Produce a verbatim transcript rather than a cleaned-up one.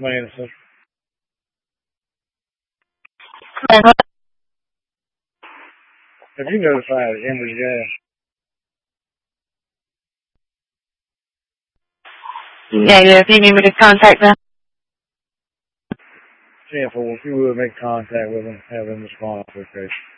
Madison. Have you notified Emory Gas? Negative. You need me to contact them? ten four, if you would make contact with them, have them respond to the case.